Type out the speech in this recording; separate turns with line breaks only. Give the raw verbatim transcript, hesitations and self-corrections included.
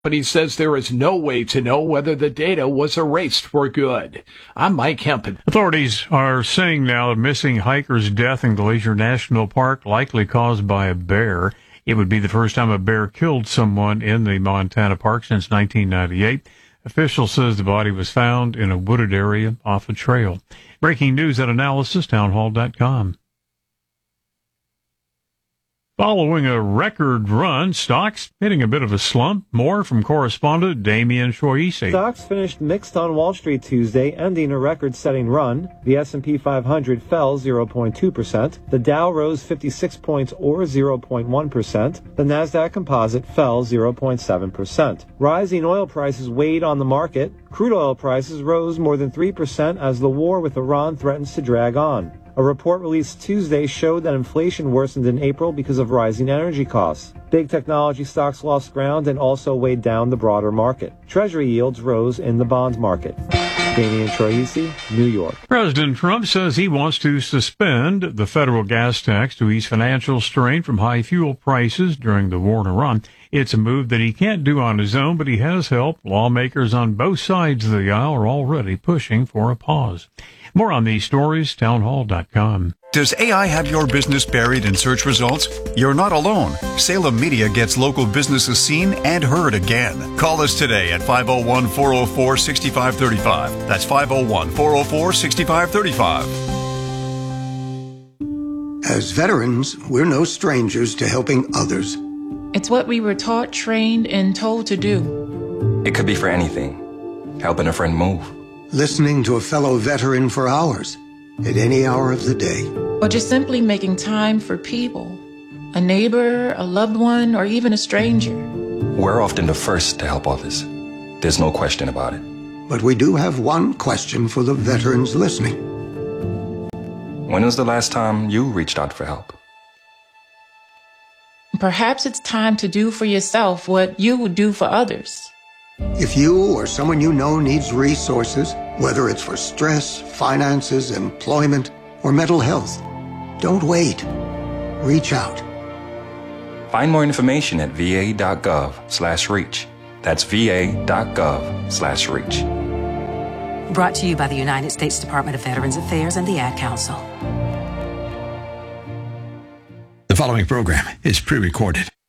but he says there is no way to know whether the data was erased for good. I'm Mike Hempen.
Authorities are saying now a missing hiker's death in Glacier National Park likely caused by a bear. It would be the first time a bear killed someone in the Montana park since nineteen ninety-eight. Officials says the body was found in a wooded area off a trail. Breaking news at analysis townhall dot com. Following a record run, stocks hitting a bit of a slump. More from correspondent Damian Shoise.
Stocks finished mixed on Wall Street Tuesday, ending a record-setting run. The S and P five hundred fell zero point two percent. The Dow rose fifty-six points or zero point one percent. The Nasdaq Composite fell zero point seven percent. Rising oil prices weighed on the market. Crude oil prices rose more than three percent as the war with Iran threatens to drag on. A report released Tuesday showed that inflation worsened in April because of rising energy costs. Big technology stocks lost ground and also weighed down the broader market. Treasury yields rose in the bond market. Damian Shoise, New York.
President Trump says he wants to suspend the federal gas tax to ease financial strain from high fuel prices during the war in Iran. It's a move that he can't do on his own, but he has help. Lawmakers on both sides of the aisle are already pushing for a pause. More on these stories, townhall dot com.
Does A I have your business buried in search results? You're not alone. Salem Media gets local businesses seen and heard again. Call us today at five oh one, four oh four, six five three five. That's five oh one, four oh four, six five three five.
As veterans, we're no strangers to helping others.
It's what we were taught, trained, and told to do.
It could be for anything. Helping a friend move.
Listening to a fellow veteran for hours, at any hour of the day.
Or just simply making time for people. A neighbor, a loved one, or even a stranger.
We're often the first to help others. There's no question about it.
But we do have one question for the veterans listening.
When was the last time you reached out for help?
Perhaps it's time to do for yourself what you would do for others.
If you or someone you know needs resources, whether it's for stress, finances, employment, or mental health, don't wait. Reach out.
Find more information at va.gov slash reach. That's va.gov slash reach.
Brought to you by the United States Department of Veterans Affairs and the Ad Council.
The following program is pre-recorded.